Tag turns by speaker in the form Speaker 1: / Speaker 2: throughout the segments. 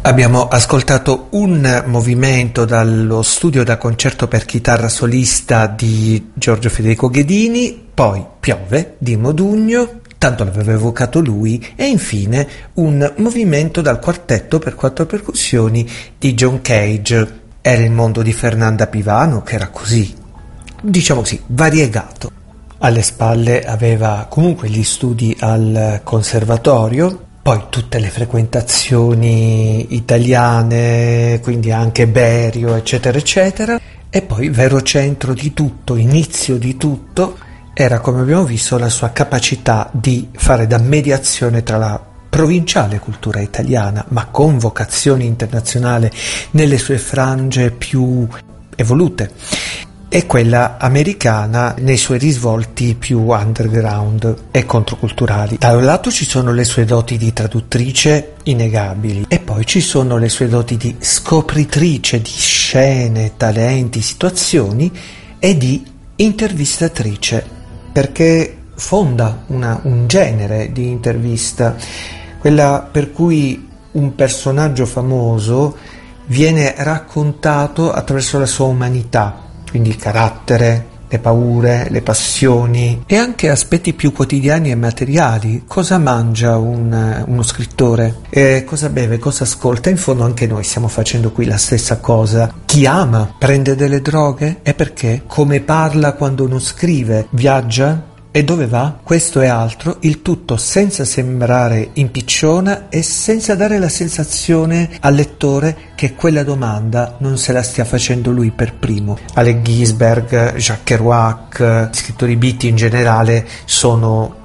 Speaker 1: Abbiamo ascoltato un movimento dallo studio da concerto per chitarra solista di Giorgio Federico Ghedini, poi Piove di Modugno, tanto l'aveva evocato lui, e infine un movimento dal quartetto per quattro percussioni di John Cage. Era il mondo di Fernanda Pivano, che era così, diciamo così, variegato. Alle spalle aveva comunque gli studi al conservatorio, poi tutte le frequentazioni italiane, quindi anche Berio, eccetera, eccetera, e poi vero centro di tutto, inizio di tutto, era, come abbiamo visto, la sua capacità di fare da mediazione tra la provinciale cultura italiana, ma con vocazione internazionale nelle sue frange più evolute, e quella americana nei suoi risvolti più underground e controculturali. Da un lato ci sono le sue doti di traduttrice innegabili, e poi ci sono le sue doti di scopritrice di scene, talenti, situazioni, e di intervistatrice, perché fonda un genere di intervista, quella per cui un personaggio famoso viene raccontato attraverso la sua umanità, quindi il carattere, le paure, le passioni e anche aspetti più quotidiani e materiali. Cosa mangia uno scrittore? Cosa beve? Cosa ascolta? In fondo anche noi stiamo facendo qui la stessa cosa. Chi ama prende delle droghe? E perché? Come parla quando non scrive? Viaggia? E dove va? Questo e altro, il tutto senza sembrare impicciona e senza dare la sensazione al lettore che quella domanda non se la stia facendo lui per primo. Alec Ginsberg, Jacques Kerouac, gli scrittori beat in generale sono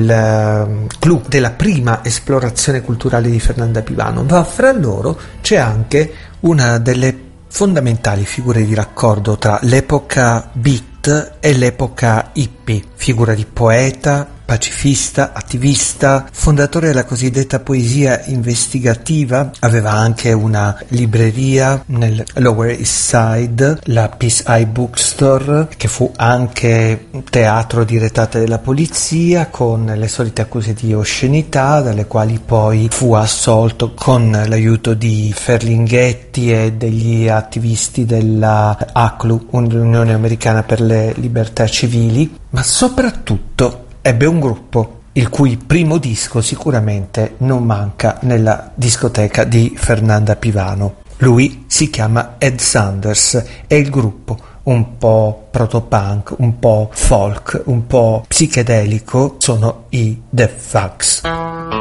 Speaker 1: il clou della prima esplorazione culturale di Fernanda Pivano, ma fra loro c'è anche una delle fondamentali figure di raccordo tra l'epoca beat e l'epoca hippie, figura di poeta, pacifista, attivista, fondatore della cosiddetta poesia investigativa. Aveva anche una libreria nel Lower East Side, la Peace Eye Bookstore, che fu anche teatro di retate della polizia, con le solite accuse di oscenità, dalle quali poi fu assolto con l'aiuto di Ferlinghetti e degli attivisti della ACLU, Unione Americana per le Libertà Civili, ma soprattutto ebbe un gruppo, il cui primo disco sicuramente non manca nella discoteca di Fernanda Pivano. Lui si chiama Ed Sanders e il gruppo, un po' protopunk, un po' folk, un po' psichedelico, sono i The Fugs.